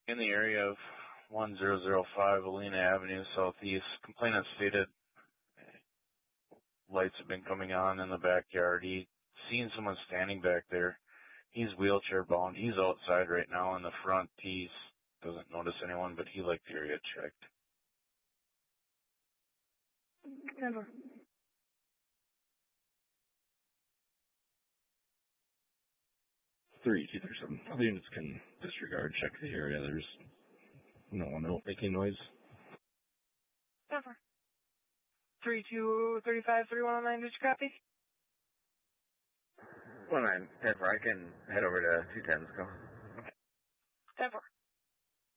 in the area of 1005 Alena Avenue Southeast. Complainant stated lights have been coming on in the backyard. He's seen someone standing back there. He's wheelchair bound. He's outside right now in the front. He doesn't notice anyone, but he liked the area checked. Never. 3237. Other units can disregard, check the area. There's no one out making noise. Never. 3235, 3109, did you copy? 19, 10-4, I can head over to 210's call.